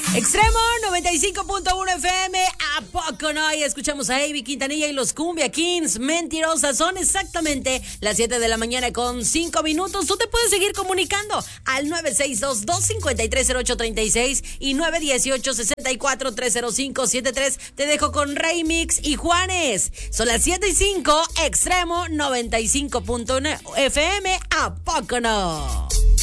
Extremo 95.1 FM, ¿a poco no? Y escuchamos a Avi Quintanilla y los Cumbia Kings, Mentirosa. Son exactamente las 7 de la mañana con 5 minutos. Tú te puedes seguir comunicando al 962-253-0836 y 918-64-30573. Te dejo con Remix y Juanes. Son las 7:05, Extremo 95.1 FM, ¿a poco no?